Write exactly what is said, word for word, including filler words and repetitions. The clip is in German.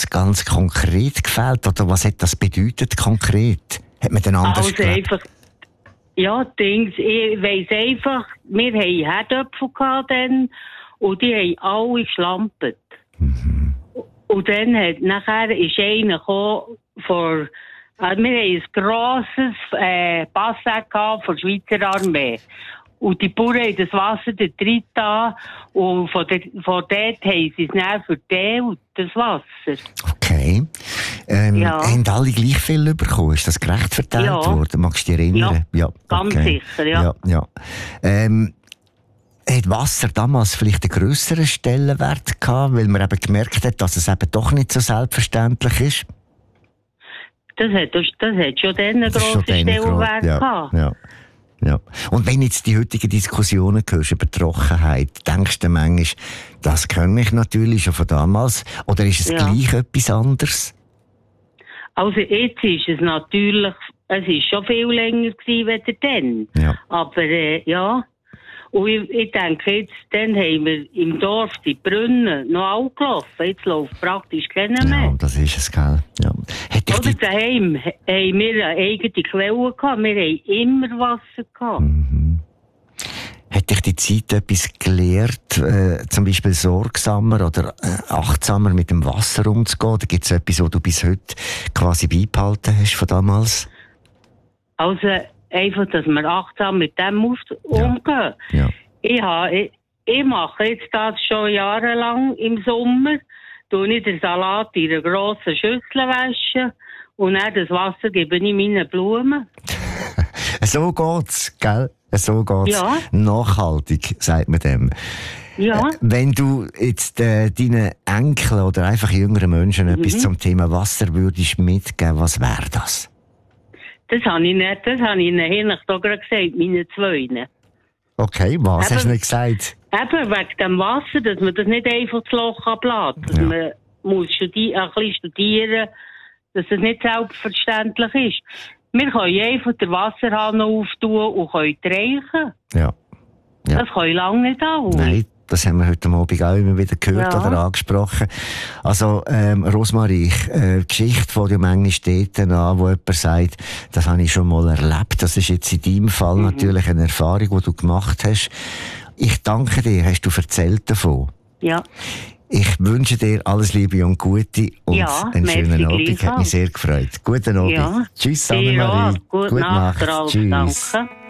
das ganz konkret gefällt? Oder was hat das bedeutet konkret? Hat man den anders Also einfach, ja, Dings, ich weiss einfach, wir hatten Herdöpfel gehabt dann, und die haben alle geschlampert. Mhm. Und dann hat, nachher ist einer gekommen, vor, also wir haben ein grosses äh, Bassin gehabt von der Schweizer Armee. Und die Bauern haben das Wasser dort drin getan, und von, der, von dort haben sie es dann verteilt, das Wasser. Okay. Ähm, Ja. Haben alle gleich viel bekommen? Ist das gerecht verteilt Ja. worden? Magst du dich erinnern? Ja, ganz sicher, ja. ja, ja. Ähm, hat Wasser damals vielleicht einen grösseren Stellenwert gehabt, weil man eben gemerkt hat, dass es eben doch nicht so selbstverständlich ist? Das hat, das, das hat schon dann einen Das ist schon grossen dann gro- Stellenwert ja, gehabt. ja, ja. Und wenn jetzt die heutigen Diskussionen hörst über Trockenheit, denkst du manchmal, das kenne ich natürlich schon von damals? Oder ist es Ja. gleich etwas anderes? Also jetzt ist es natürlich, es ist schon viel länger gewesen, als dann. Ja. Aber äh, ja, und ich, ich denke jetzt, dann haben wir im Dorf die Brunnen noch alle gelaufen. Jetzt läuft praktisch keiner mehr. Ja, das ist es, gell? Ja. Hat dich Oder die... daheim ha- haben wir eine eigene Quelle gehabt. Wir haben immer Wasser gehabt. Mhm. Hat dich die Zeit etwas gelehrt, äh, zum Beispiel sorgsamer oder äh, achtsamer mit dem Wasser umzugehen? Oder gibt es etwas, was du bis heute quasi beibehalten hast von damals? Also einfach, dass wir achtsam mit dem muss umgehen. Ja. Ich, habe, ich, ich mache jetzt das schon jahrelang im Sommer. Tue ich den Salat in einer grossen Schüssel waschen und dann das Wasser gebe ich meinen Blumen. So geht's, gell? So geht's. Ja. Nachhaltig, sagt man dem. Ja. Äh, wenn du jetzt äh, deinen Enkeln oder einfach jüngeren Menschen Mhm. etwas zum Thema Wasser würdest mitgeben, was wäre das? Das habe ich nicht, das habe ich ihnen eigentlich doch gerade gesagt, meine Zweien. Okay, was Eben. hast du nicht gesagt? Eben wegen dem Wasser, dass man das nicht einfach das Loch ablässt. Dass Ja. man muss studi- ein bisschen studieren, dass das nicht selbstverständlich ist. Wir können einfach den Wasserhahn auftun und können reichen. Ja. Ja. Das können lange nicht alle. Nein, das haben wir heute Abend auch immer wieder gehört Ja. oder angesprochen. Also, ähm, Rosmarie, äh, die Geschichte von dir manchmal steht an, wo jemand sagt, das habe ich schon mal erlebt. Das ist jetzt in deinem Fall Mhm. natürlich eine Erfahrung, die du gemacht hast. Ich danke dir, hast du erzählt davon. Ja. Ich wünsche dir alles Liebe und Gute und Ja, einen merci schönen Abend. Hat mich gleichfalls. sehr gefreut. Guten Abend. Ja. Tschüss, Dir Annemarie. auch. Gute Nacht, Ralf. Tschüss. Danke.